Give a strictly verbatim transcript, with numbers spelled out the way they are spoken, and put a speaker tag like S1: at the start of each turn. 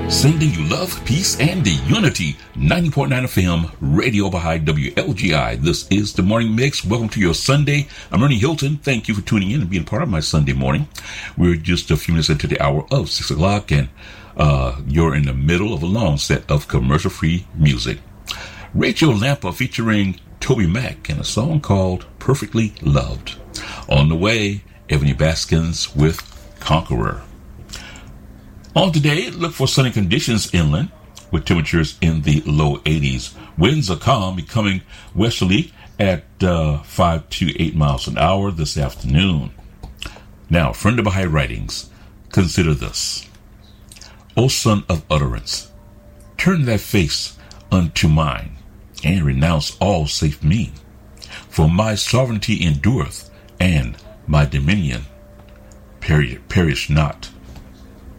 S1: Sending you love, peace, and the unity. ninety point nine F M, Radio Baha'i, W L G I. This is the Morning Mix. Welcome to your Sunday. I'm Ernie Hilton. Thank you for tuning in and being part of my Sunday morning. We're just a few minutes into the hour of six o'clock, and uh, you're in the middle of a long set of commercial-free music. Rachel Lampa featuring Toby Mac and a song called Perfectly Loved. On the way, Ebony Baskins with Conqueror. On today, look for sunny conditions inland with temperatures in the low eighties. Winds are calm, becoming westerly at uh, five to eight miles an hour this afternoon. Now, friend of Baha'i writings, consider this. O son of utterance, turn thy face unto mine, and renounce all save me. For my sovereignty endureth, and my dominion perish, perish not.